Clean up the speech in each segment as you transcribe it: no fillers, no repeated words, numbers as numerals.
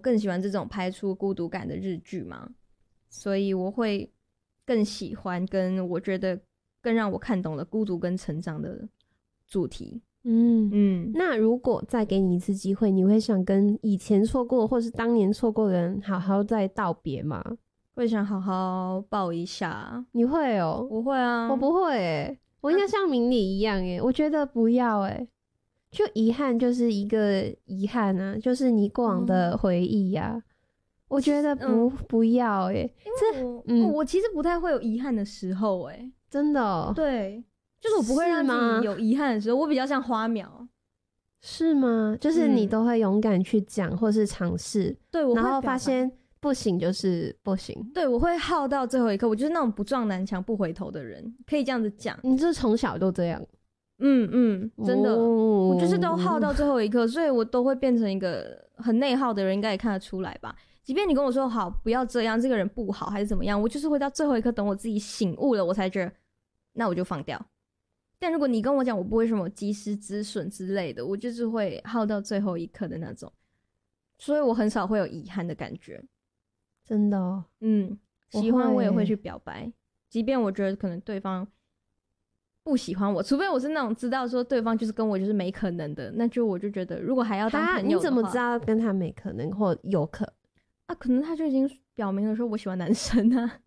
更喜欢这种拍出孤独感的日剧嘛，所以我会更喜欢跟我觉得更让我看懂了孤独跟成长的主题。 那如果再给你一次机会，你会想跟以前错过或是当年错过的人好好再道别吗？ 会想好好抱一下。 你会哦？ 我会啊。 我不会欸，我应该像明理一样欸，我觉得不要欸，就遗憾就是一个遗憾啊，就是你过往的回忆啊，我觉得不要欸， 因为我其实不太会有遗憾的时候欸。 真的哦？ 对，就是我不会让自己有遗憾的时候，我比较像花苗。 是吗？就是你都会勇敢去讲或是尝试， 对，我会然后发现不行就是不行。 对，我会耗到最后一刻，我就是那种不撞南墙不回头的人，可以这样子讲。 你就是从小都这样？ 真的，我就是都耗到最后一刻，所以我都会变成一个很内耗的人，应该也看得出来吧。即便你跟我说好不要这样，这个人不好还是怎么样，我就是会到最后一刻等我自己醒悟了，我才觉得那我就放掉。但如果你跟我讲我不会什么及时止损之类的，我就是会耗到最后一刻的那种，所以我很少会有遗憾的感觉。 真的哦？ 喜欢我也会去表白，即便我觉得可能对方不喜欢我，除非我是那种知道说对方就是跟我就是没可能的，那就我就觉得如果还要当朋友的话， 你怎么知道跟他没可能或有可啊？可能他就已经表明了说我喜欢男生啊。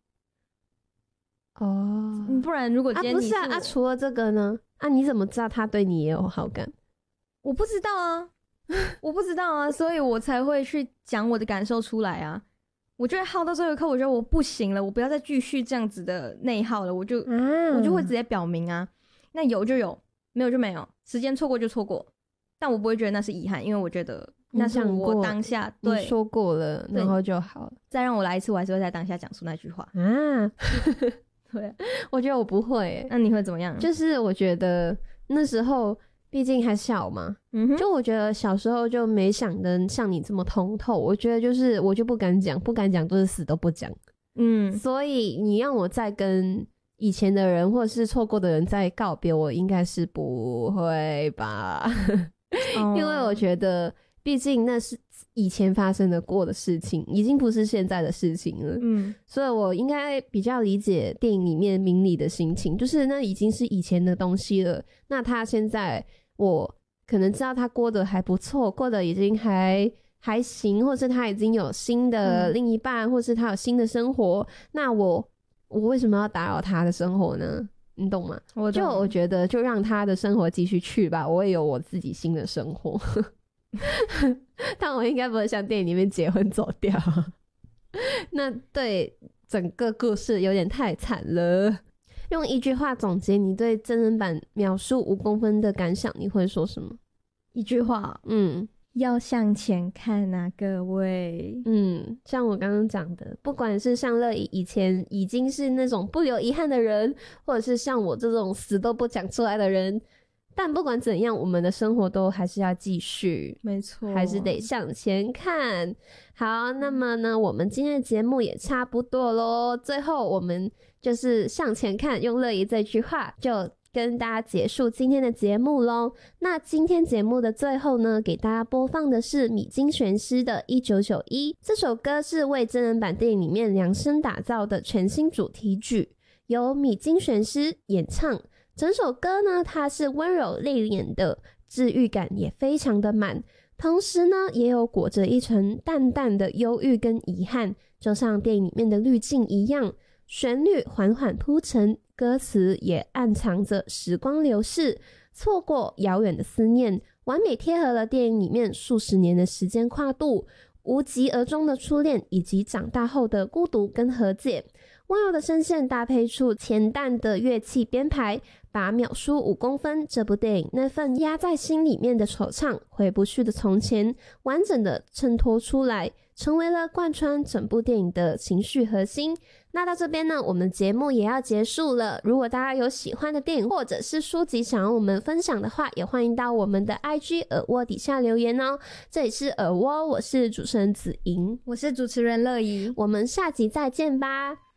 不然如果今天你不是啊，除了这个呢？你怎么知道他对你也有好感？ 我不知道啊，我不知道啊，所以我才会去讲我的感受出来啊。我就会耗到最后一刻，我觉得我不行了，我不要再继续这样子的内耗了，我就会直接表明啊。那有就有，没有就没有，时间错过就错过，但我不会觉得那是遗憾，因为我觉得那是我当下你说过了，然后就好了。 再让我来一次，我还是会在当下讲出那句话对， 我觉得我不会欸。 那你会怎么样？ 就是我觉得那时候毕竟还小嘛，就我觉得小时候就没想的像你这么通透，我觉得就是我就不敢讲就是死都不讲。所以你让我再跟以前的人或者是错过的人再告别，我应该是不会吧因为我觉得毕竟那是以前发生的过的事情，已经不是现在的事情了。所以我应该比较理解电影里面明理的心情，就是那已经是以前的东西了，那他现在我可能知道他过得还不错，过得已经还行，或是他已经有新的另一半，或是他有新的生活，那我为什么要打扰他的生活呢？你懂吗？我觉得就让他的生活继续去吧，我也有我自己新的生活但我应该不会像电影里面结婚走掉那对整个故事有点太惨了。用一句话总结你对真人版秒速5公分的感想，你会说什么？ 一句话要向前看啊各位。 像我刚刚讲的，不管是像乐怡以前已经是那种不留遗憾的人，或者是像我这种死都不讲出来的人，但不管怎样，我们的生活都还是要继续， 没错， 还是得向前看。好，那么呢，我们今天的节目也差不多咯，最后我们就是向前看，用乐怡这句话就跟大家结束今天的节目咯。那今天节目的最后呢，给大家播放的是米津玄师的1991，这首歌是为真人版电影里面量身打造的全新主题曲，由米津玄师演唱。整首歌呢，它是温柔内敛的，治愈感也非常的满，同时呢也有裹着一层淡淡的忧郁跟遗憾，就像电影里面的滤镜一样，旋律缓缓铺陈，歌词也暗藏着时光流逝，错过遥远的思念，完美贴合了电影里面数十年的时间跨度，无疾而终的初恋，以及长大后的孤独跟和解。温柔的声线搭配出浅淡的乐器编排，把秒速5公分这部电影那份压在心里面的惆怅，回不去的从前，完整的衬托出来，成为了贯穿整部电影的情绪核心。那到这边呢，我们节目也要结束了。如果大家有喜欢的电影或者是书籍想要我们分享的话，也欢迎到我们的 IG 耳蜗底下留言哦。这里是耳蜗，我是主持人子莹， 我是主持人乐怡， 我们下集再见吧。